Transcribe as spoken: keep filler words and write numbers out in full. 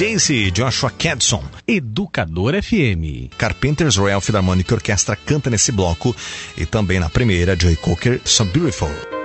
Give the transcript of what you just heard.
Stacy, Joshua Cadson. Educador F M. Carpenters Royal Philharmonic Orchestra canta nesse bloco. E também na primeira, Joey Cocker, So Beautiful.